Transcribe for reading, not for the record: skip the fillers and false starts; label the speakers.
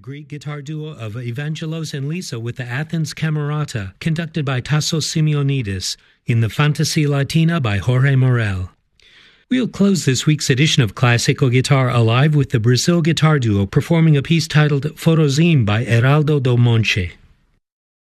Speaker 1: Greek guitar duo of Evangelos and Lisa with the Athens Camerata, conducted by Tassos Simeonidis, in the Fantasy Latina by Jorge Morel. We'll close this week's edition of Classical Guitar Alive with the Brazil guitar duo performing a piece titled Forozim by Heraldo do Monte.